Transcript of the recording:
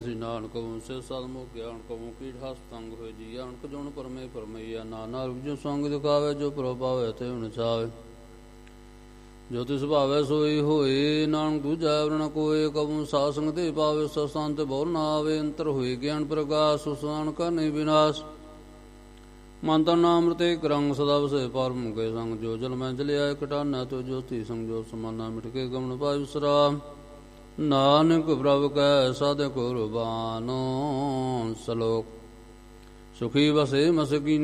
ਨਾਨਕ ਵੰਸੇ ਸਤਮੁਖ ਗਿਆਨ ਕਵੋ ਕੀਟ ਹਸ ਤੰਗ ਹੋਏ ਜੀ ਅਣਕ ਜੁਣ ਪਰਮੇ ਪਰਮਈਆ ਨਾਨਾ ਰੂਪ ਜੋ ਸੰਗ ਦਿਖਾਵੇ ਜੋ ਪ੍ਰਭ ਪਾਵੇ ਤੇ ਹੁਣ ਚਾਵੇ ਜੋ ਤਿਸ ਭਾਵੇ ਸੋਈ ਹੋਏ ਨਾਨਕ ਦੂਜਾ ਵਰਣ ਕੋਏ ਕਵੂ ਸਾਧ ਸੰਗ ਦੇ ਪਾਵੇ ਸਤਸੰਤ ਬਹੁ ਨਾ ਆਵੇ ਅੰਤਰ ਹੋਏ ਗਿਆਨ ਪ੍ਰਗਾਸ ਸੁਸਾਨ ਕਾ ਨਹੀਂ ਵਿਨਾਸ਼ ਮਨ ਤਨ ਨਾਮ ਰਤੇ ਕਰੰਗ ਸਦਾ ਵਸੇ ਪਰਮ ਕੇ ਸੰਗ ਜੋ ਜਲ ਮੈਂ ਜਲਿਆ ਕਟਾਨਾ ਤੋ ਜੋਤੀ ਸੰਗ ਜੋ ਸਮਾਨਾ ਮਿਟ ਕੇ ਗਮਨ ਪਾਇ ਵਿਸਰਾਮ ਨਾਨਕ ਪ੍ਰਭ ਕੈ ਸਦ ਕੁਰਬਾਨੋ ਸਲੋਕ ਸੁਖੀ ਵਸੇ ਮਸਕੀ